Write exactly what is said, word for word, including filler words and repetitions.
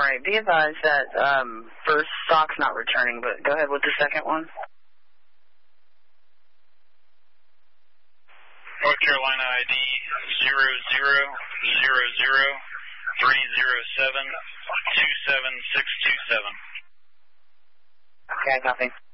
right, be advised that um, first stock's not returning, but go ahead with the second one. North Carolina I D zero zero zero zero three zero seven two seven six two seven. Okay, copy.